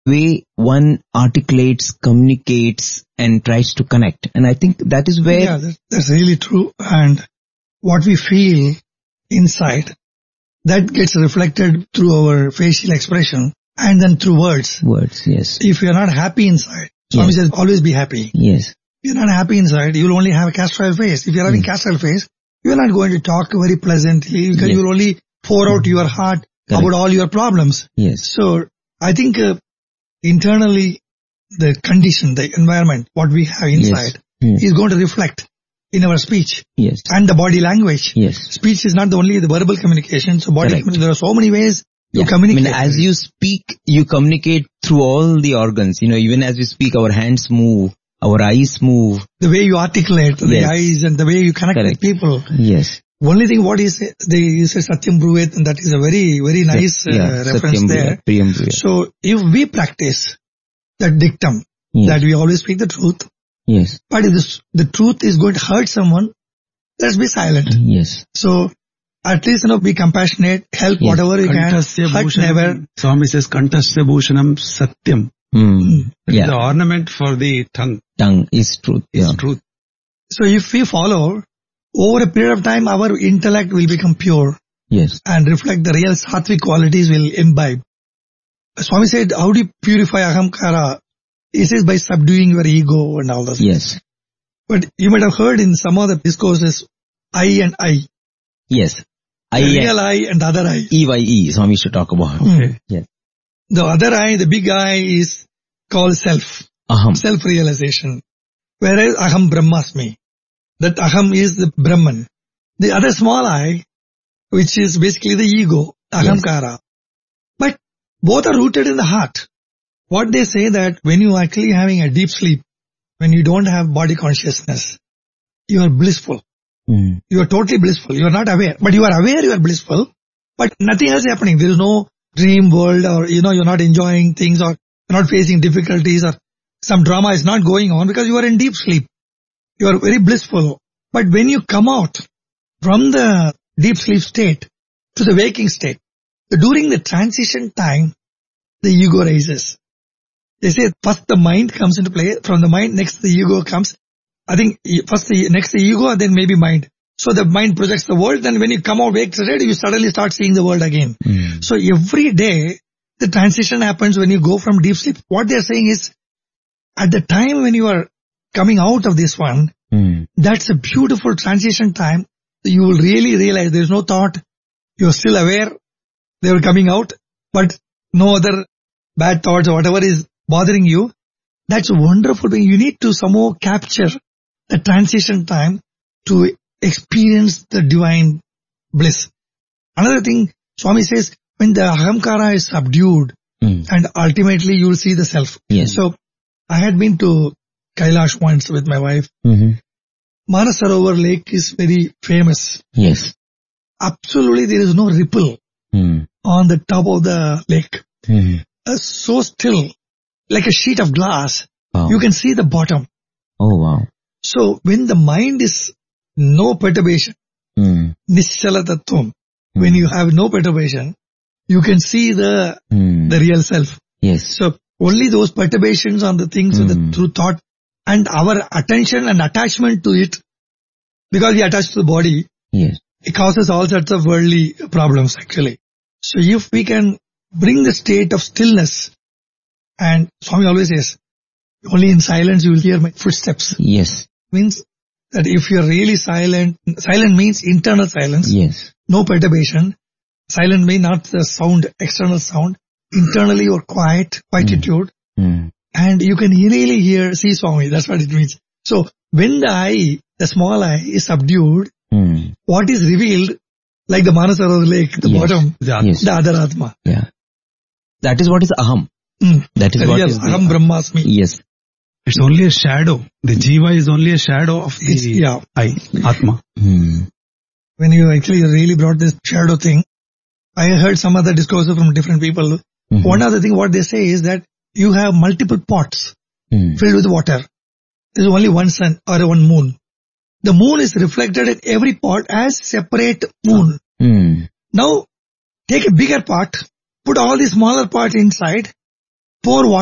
way one articulates, communicates, and tries to connect. And I think that is where... Yeah, that's really true. And what we feel inside, that gets reflected through our facial expression and then through words. Words, yes. If you're not happy inside, Swami says, always be happy. Yes. If you're not happy inside, you'll only have a castile face. If you're having castile face, you're not going to talk very pleasantly because you'll only pour out your heart about all your problems. Yes. So I think internally, the condition, the environment, what we have inside is going to reflect in our speech and the body language. Yes. Speech is not only the verbal communication. So body, there are so many ways to communicate. I mean, as you speak, you communicate through all the organs. You know, even as we speak, our hands move, our eyes move. The way you articulate the eyes and the way you connect with people. Yes. Only thing what is, they say Satyam Bruvet, and that is a very, very nice reference there. So if we practice that dictum, that we always speak the truth, but if the truth is going to hurt someone, let's be silent. Yes. So at least, be compassionate, help whatever you can, hurt never. Swami says, Kantasya Bhushanam Satyam. The ornament for the tongue. Tongue is truth. Is truth. So if we follow, over a period of time, our intellect will become pure. Yes. And reflect the real sattvic qualities will imbibe. Swami said, how do you purify ahamkara? He says by subduing your ego and all that. Yes. But you might have heard in some of the discourses, I and I. Yes. The real I and the other I. EYE, Swami should talk about. Okay. Yes. The other I, the big I is called self. Aham. Self-realization. Whereas aham brahmasmi. That aham is the Brahman. The other small I, which is basically the ego, ahamkara. But both are rooted in the heart. What they say that when you are actually having a deep sleep, when you don't have body consciousness, you are blissful. You are totally blissful. You are not aware. But you are aware you are blissful, but nothing else is happening. There is no dream world or, you're not enjoying things or you're not facing difficulties or some drama is not going on because you are in deep sleep. You are very blissful. But when you come out from the deep sleep state to the waking state, during the transition time, the ego rises. They say first the mind comes into play. From the mind, next the ego comes. I think first next the ego and then maybe mind. So the mind projects the world. Then when you come out wake state, you suddenly start seeing the world again. So every day, the transition happens when you go from deep sleep. What they are saying is, at the time when you are coming out of this one, that's a beautiful transition time. You will really realize there is no thought. You are still aware. They are coming out, but no other bad thoughts or whatever is bothering you. That's a wonderful thing. You need to somehow capture the transition time to experience the divine bliss. Another thing, Swami says, when the ahamkara is subdued and ultimately you will see the self. Yes. So I had been to Kailash once with my wife. Manasarovar lake is very famous. Yes. Absolutely there is no ripple on the top of the lake. So still, like a sheet of glass, you can see the bottom. Oh wow. So when the mind is no perturbation, nischala tattvam, when you have no perturbation, you can see the real self. Yes. So only those perturbations on the things through thought and our attention and attachment to it, because we attach to the body, it causes all sorts of worldly problems actually. So if we can bring the state of stillness, and Swami always says, only in silence you will hear my footsteps. Yes. Means that if you are really silent, silent means internal silence. Yes. No perturbation. Silent means not the sound, external sound. Internally you are quiet, quietude. And you can really see Swami. That's what it means. So when the I, the small I is subdued, what is revealed, like the Manasarovar lake, the bottom, the other Atma. Yeah. That is what is aham. That is what is aham brahmasmi. Yes. It's only a shadow. The jiva is only a shadow of the I, Atma. When you actually really brought this shadow thing, I heard some other discourses from different people. One other thing what they say is that you have multiple pots filled with water. There is only one sun or one moon. The moon is reflected in every pot as separate moon. Now, take a bigger pot, put all the smaller parts inside, pour